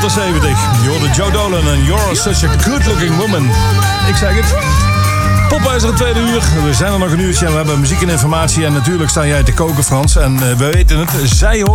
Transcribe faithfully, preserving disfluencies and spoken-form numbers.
zeventig. Je hoorde Joe Dolan en You're Such a Good Looking Woman. Ik zeg het. Popwijzer het tweede uur. We zijn er nog een uurtje en we hebben muziek en informatie. En natuurlijk sta jij te koken, Frans. En uh, we weten het, zij hoort